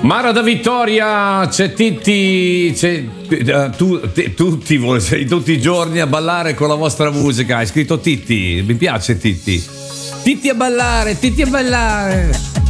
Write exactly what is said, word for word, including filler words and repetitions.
Mara da Vittoria, c'è Titti, c'è, uh, tu, te, tutti voi, sei tutti i giorni a ballare con la vostra musica. Hai scritto Titti, mi piace Titti. Titti a ballare, Titti a ballare.